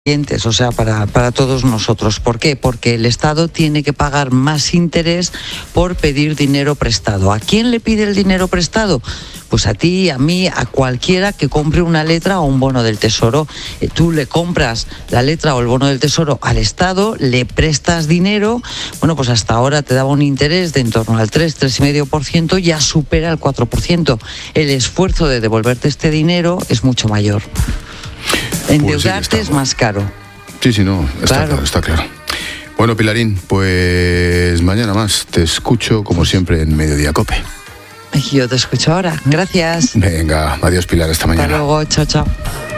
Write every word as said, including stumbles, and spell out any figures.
clientes, o sea, para, para todos nosotros. ¿Por qué? Porque el Estado tiene que pagar más interés por pedir dinero prestado. ¿A quién le pide el dinero prestado? Pues a ti, a mí, a cualquiera que compre una letra o un bono del Tesoro. Eh, tú le compras la letra o el bono del Tesoro al Estado, le prestas dinero, bueno, pues hasta ahora te daba un interés de en torno al tres, tres coma cinco por ciento, ya supera el cuatro por ciento. El esfuerzo de devolverte este dinero es mucho mayor. Endeudarte pues sí, es más caro. Sí, sí, no, está claro. claro, está claro. Bueno, Pilarín, pues mañana más. Te escucho, como siempre, en Mediodía Cope. Yo te escucho ahora. Gracias. Venga, adiós, Pilar, hasta mañana. Hasta luego, chao, chao.